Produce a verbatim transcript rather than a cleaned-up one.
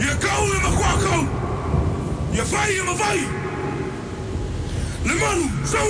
Je kou in mijn kwakko. Je vijf in mijn vijf. Le manu, zo.